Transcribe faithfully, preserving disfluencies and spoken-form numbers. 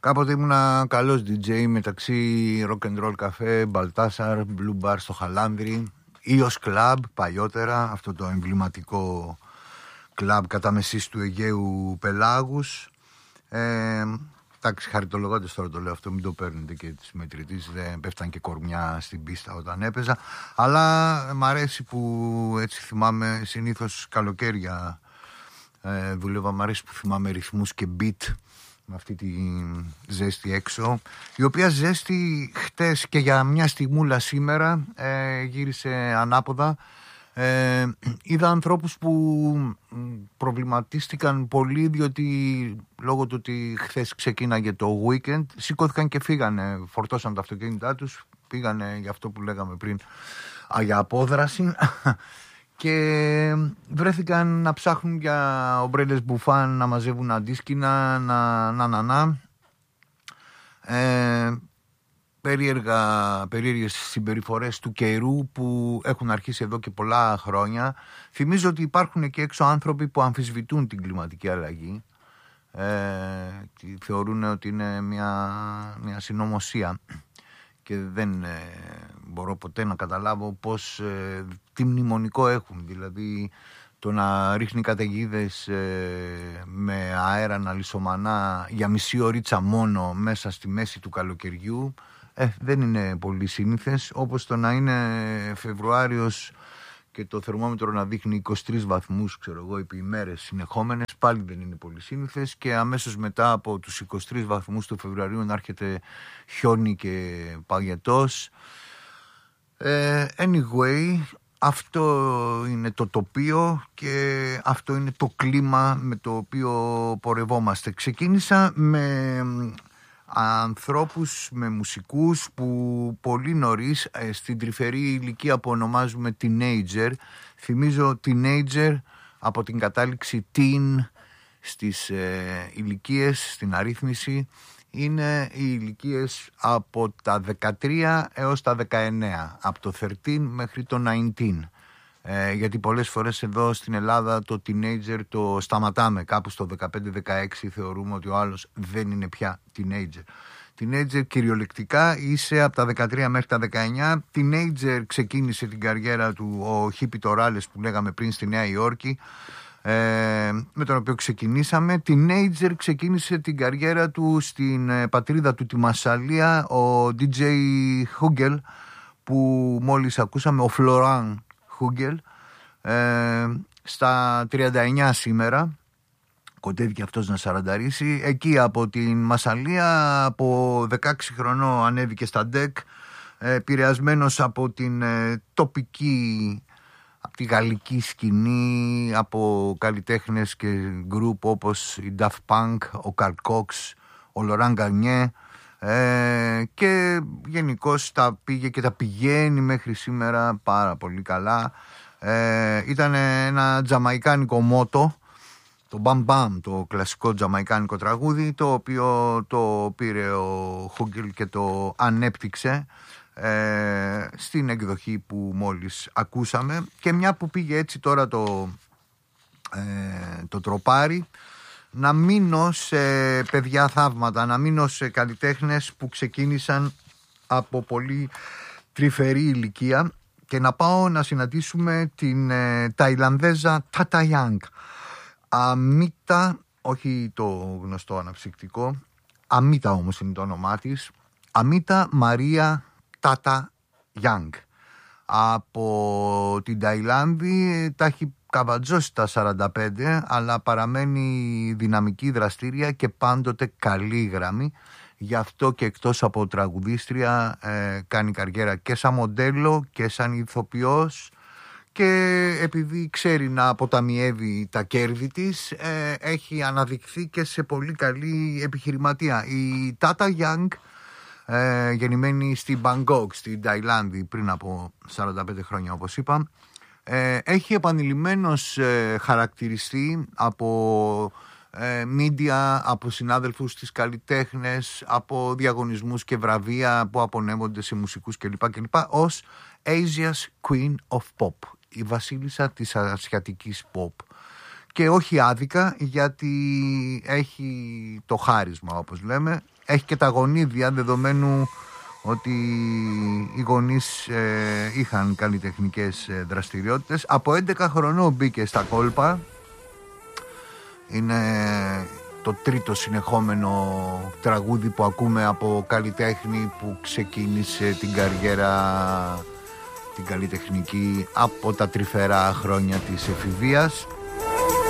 Κάποτε ήμουνα καλός ντι τζέι μεταξύ rock and roll καφέ, Baltasar, Blue Bar στο Χαλάνδρι, Eos Club παλιότερα, αυτό το εμβληματικό κλαμπ κατά μεσής του Αιγαίου Πελάγους. Ε, εντάξει, χαριτολογώντας τώρα το λέω αυτό, μην το παίρνετε και τις μετρητήσεις, δεν πέφταν και κορμιά στην πίστα όταν έπαιζα. Αλλά μ' αρέσει που έτσι θυμάμαι, συνήθως καλοκαίρια ε, δούλευα, μ' αρέσει που θυμάμαι ρυθμούς και beat με αυτή τη ζέστη έξω, η οποία ζέστη χτες και για μια στιγμούλα σήμερα ε, γύρισε ανάποδα. Ε, είδα ανθρώπους που προβληματίστηκαν πολύ, διότι λόγω του ότι χθες ξεκίναγε το weekend σηκώθηκαν και φύγανε, φορτώσαν τα αυτοκίνητά τους, πήγανε για αυτό που λέγαμε πριν, για απόδραση και βρέθηκαν να ψάχνουν για ομπρέλες μπουφάν, να μαζεύουν αντίσκηνα, να να να, να. Ε, περίεργα, περίεργες συμπεριφορές του καιρού που έχουν αρχίσει εδώ και πολλά χρόνια. Θυμίζω ότι υπάρχουν και έξω άνθρωποι που αμφισβητούν την κλιματική αλλαγή, ε, θεωρούν ότι είναι μια, μια συνωμοσία και δεν ε, μπορώ ποτέ να καταλάβω πώς, ε, τι μνημονικό έχουν, δηλαδή το να ρίχνει καταιγίδες ε, με αέρα να λισομανά για μισή ωρίτσα μόνο μέσα στη μέση του καλοκαιριού, ε, δεν είναι πολύ σύνηθες, όπως το να είναι Φεβρουάριος και το θερμόμετρο να δείχνει είκοσι τρεις βαθμούς, ξέρω εγώ, επί ημέρες συνεχόμενες, πάλι δεν είναι πολύ σύνηθες, και αμέσως μετά από τους είκοσι τρεις βαθμούς του Φεβρουαρίου να έρχεται χιόνι και παγετός. Ε, anyway, αυτό είναι το τοπίο και αυτό είναι το κλίμα με το οποίο πορευόμαστε. Ξεκίνησα με ανθρώπους, με μουσικούς που πολύ νωρίς, στην τρυφερή ηλικία που ονομάζουμε teenager, θυμίζω teenager από την κατάληξη teen στις ε, ηλικίες, στην αρρύθμιση, είναι οι ηλικίες από τα δεκατρία έως τα δεκαεννέα, από το δεκατρία μέχρι το εννιά. Ε, γιατί πολλές φορές εδώ στην Ελλάδα το teenager το σταματάμε κάπου στο δεκαπέντε δεκαέξι, θεωρούμε ότι ο άλλος δεν είναι πια teenager. Teenager κυριολεκτικά είσαι από τα δεκατρία μέχρι τα δεκαεννιά. Teenager ξεκίνησε την καριέρα του ο Χίπι Τοράλες που λέγαμε πριν στη Νέα Υόρκη, ε, με τον οποίο ξεκινήσαμε. Teenager ξεκίνησε την καριέρα του στην ε, πατρίδα του τη Μασσαλία ο ντι τζέι Hugel, που μόλις ακούσαμε, ο Φλωράν Hugel, ε, στα τριάντα εννιά σήμερα, κοντεύει και αυτός να σαρανταρίσει. Εκεί από την Μασσαλία, από δεκαέξι χρονών ανέβηκε στα ντεκ, ε, επηρεασμένος από την ε, τοπική, από τη γαλλική σκηνή, από καλλιτέχνες και γκρουπ όπως η Daft Punk, ο Carl Cox, ο Laurent Garnier, ε, και γενικώς τα πήγε και τα πηγαίνει μέχρι σήμερα πάρα πολύ καλά. Ε, ήταν ένα τζαμαϊκάνικο μότο, το Bam Bam, το κλασικό τζαμαϊκάνικο τραγούδι, το οποίο το πήρε ο Hugel και το ανέπτυξε ε, στην εκδοχή που μόλις ακούσαμε. Και μια που πήγε έτσι τώρα το, ε, το τροπάρι, να μείνω σε παιδιά θαύματα, να μείνω σε καλλιτέχνες που ξεκίνησαν από πολύ τρυφερή ηλικία και να πάω να συναντήσουμε την ε, Ταϊλανδέζα Tata Young. Αμίτα, όχι το γνωστό αναψυκτικό, Αμίτα όμως είναι το όνομά της, Αμίτα Μαρία Tata Young. Από την Ταϊλάνδη, τα έχει καβατζώσει τα σαράντα πέντε, αλλά παραμένει δυναμική, δραστήρια και πάντοτε καλή γραμμή. Γι' αυτό και εκτός από τραγουδίστρια ε, κάνει καριέρα και σαν μοντέλο και σαν ηθοποιός, και επειδή ξέρει να αποταμιεύει τα κέρδη της, ε, έχει αναδειχθεί και σε πολύ καλή επιχειρηματία. Η Tata Young, ε, γεννημένη στη Μπαγκόκ, στην Ταϊλάνδη πριν από σαράντα πέντε χρόνια όπως είπα, ε, έχει επανειλημμένως ε, χαρακτηριστεί από ε, media, από συνάδελφους της καλλιτέχνες, από διαγωνισμούς και βραβεία που απονέμονται σε μουσικούς κλπ, κλπ, ως Asia's Queen of Pop, η βασίλισσα της ασιατικής pop. Και όχι άδικα, γιατί έχει το χάρισμα, όπως λέμε, έχει και τα γονίδια, δεδομένου ότι οι γονείς ε, είχαν καλλιτεχνικές ε, δραστηριότητες. Από έντεκα χρονών μπήκε στα κόλπα. Είναι το τρίτο συνεχόμενο τραγούδι που ακούμε από καλλιτέχνη που ξεκίνησε την καριέρα την καλλιτεχνική από τα τρυφερά χρόνια της εφηβείας.